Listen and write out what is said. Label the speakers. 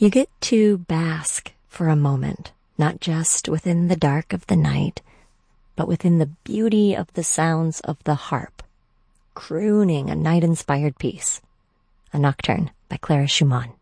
Speaker 1: You get to bask for a moment, not just within the dark of the night, but within the beauty of the sounds of the harp, crooning a night-inspired piece, a nocturne by Clara Schumann.